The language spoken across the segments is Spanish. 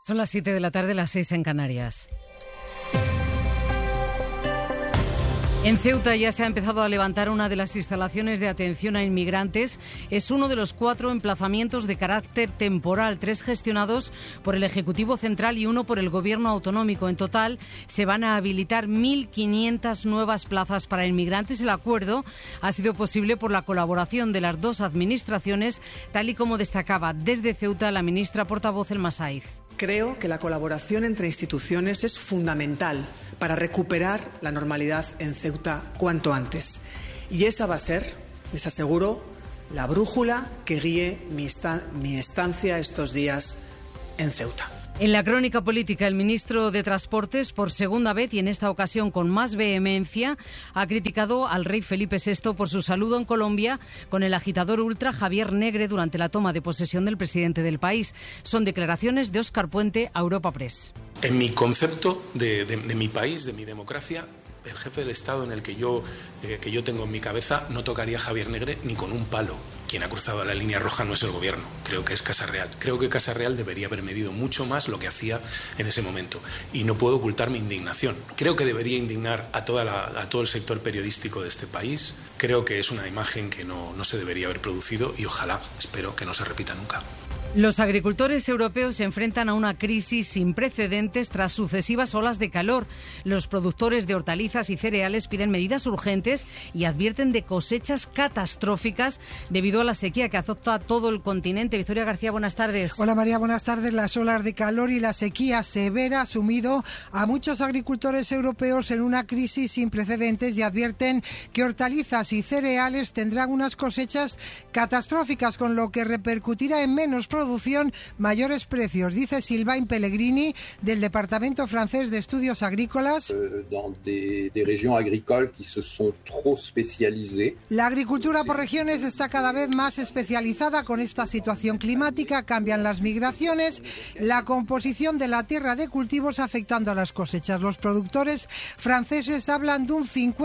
Son las 7 de la tarde, las 6 en Canarias. En Ceuta ya se ha empezado a levantar una de las instalaciones de atención a inmigrantes. Es uno de los 4 emplazamientos de carácter temporal, 3 gestionados por el Ejecutivo Central y 1 por el Gobierno Autonómico. En total se van a habilitar 1.500 nuevas plazas para inmigrantes. El acuerdo ha sido posible por la colaboración de las 2 administraciones, tal y como destacaba desde Ceuta la ministra portavoz Elma Saiz. Creo que la colaboración entre instituciones es fundamental para recuperar la normalidad en Ceuta cuanto antes. Y esa va a ser, les aseguro, la brújula que guíe mi estancia estos días en Ceuta. En la crónica política, el ministro de Transportes, por segunda vez y en esta ocasión con más vehemencia, ha criticado al rey Felipe VI por su saludo en Colombia con el agitador ultra Javier Negre durante la toma de posesión del presidente del país. Son declaraciones de Óscar Puente a Europa Press. En mi concepto de mi país, de mi democracia, el jefe del Estado en el que yo tengo en mi cabeza no tocaría a Javier Negre ni con un palo. Quien ha cruzado la línea roja no es el gobierno, creo que es Casa Real. Creo que Casa Real debería haber medido mucho más lo que hacía en ese momento. Y no puedo ocultar mi indignación. Creo que debería indignar a todo el sector periodístico de este país. Creo que es una imagen que no se debería haber producido y ojalá, espero que no se repita nunca. Los agricultores europeos se enfrentan a una crisis sin precedentes tras sucesivas olas de calor. Los productores de hortalizas y cereales piden medidas urgentes y advierten de cosechas catastróficas debido a la sequía que azota a todo el continente. Victoria García, buenas tardes. Hola María, buenas tardes. Las olas de calor y la sequía severa ha sumido a muchos agricultores europeos en una crisis sin precedentes y advierten que hortalizas y cereales tendrán unas cosechas catastróficas, con lo que repercutirá en menos producción, mayores precios, dice Sylvain Pellegrini del Departamento Francés de Estudios Agrícolas. La agricultura por regiones está cada vez más especializada. Con esta situación climática cambian las migraciones, la composición de la tierra de cultivos afectando a las cosechas. Los productores franceses hablan de un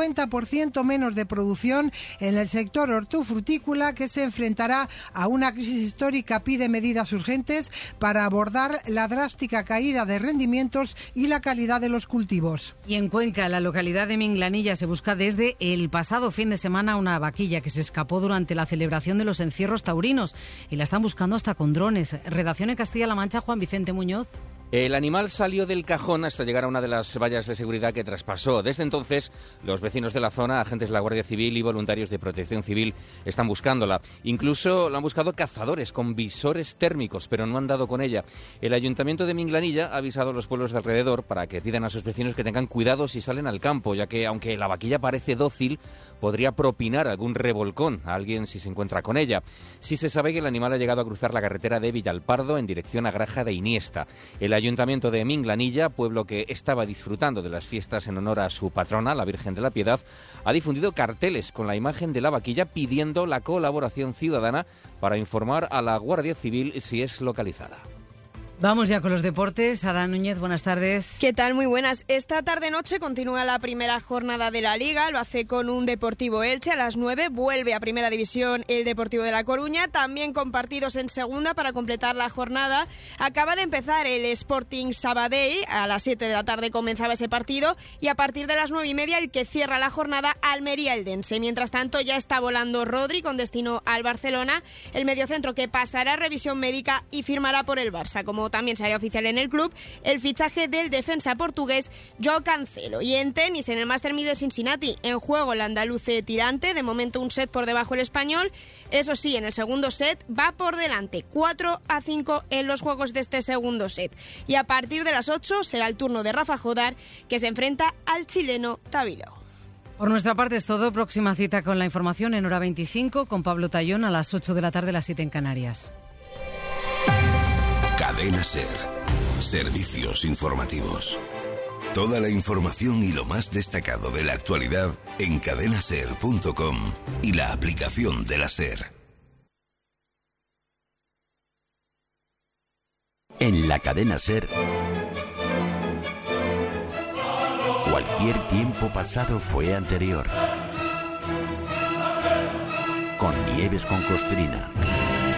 50% menos de producción en el sector hortofrutícola, que se enfrentará a una crisis histórica. Pide medidas urgentes para abordar la drástica caída de rendimientos y la calidad de los cultivos. Y en Cuenca, la localidad de Minglanilla, se busca desde el pasado fin de semana una vaquilla que se escapó durante la celebración de los encierros taurinos y la están buscando hasta con drones. Redacción en Castilla-La Mancha, Juan Vicente Muñoz. El animal salió del cajón hasta llegar a una de las vallas de seguridad que traspasó. Desde entonces, los vecinos de la zona, agentes de la Guardia Civil y voluntarios de Protección Civil están buscándola. Incluso la han buscado cazadores con visores térmicos, pero no han dado con ella. El Ayuntamiento de Minglanilla ha avisado a los pueblos de alrededor para que pidan a sus vecinos que tengan cuidado si salen al campo, ya que, aunque la vaquilla parece dócil, podría propinar algún revolcón a alguien si se encuentra con ella. Sí se sabe que el animal ha llegado a cruzar la carretera de Villalpardo en dirección a Graja de Iniesta. El Ayuntamiento de Minglanilla, pueblo que estaba disfrutando de las fiestas en honor a su patrona, la Virgen de la Piedad, ha difundido carteles con la imagen de la vaquilla pidiendo la colaboración ciudadana para informar a la Guardia Civil si es localizada. Vamos ya con los deportes. Sara Núñez, buenas tardes. ¿Qué tal? Muy buenas. Esta tarde-noche continúa la primera jornada de la Liga. Lo hace con un Deportivo Elche a las 9. Vuelve a Primera División el Deportivo de La Coruña. También con partidos en Segunda para completar la jornada. Acaba de empezar el Sporting Sabadell. A las 7 de la tarde comenzaba ese partido. Y a partir de las 9:30 el que cierra la jornada, Almería-Eldense. Mientras tanto ya está volando Rodri con destino al Barcelona. El mediocentro que pasará revisión médica y firmará por el Barça. Como también se hará oficial en el club el fichaje del defensa portugués Joao Cancelo. Y en tenis, en el Master 1000 de Cincinnati, en juego el andaluce tirante, de momento un set por debajo el español. Eso sí, en el segundo set va por delante, 4-5 en los juegos de este segundo set. Y a partir de las 8 será el turno de Rafa Jodar, que se enfrenta al chileno Tabilao. Por nuestra parte es todo. Próxima cita con la información en hora 25 con Pablo Tallón a las 8 de la tarde, las 7 en Canarias. Cadena SER. Servicios informativos. Toda la información y lo más destacado de la actualidad en cadenaser.com y la aplicación de la SER. En la cadena SER, cualquier tiempo pasado fue anterior. Con Nieves con Costrina,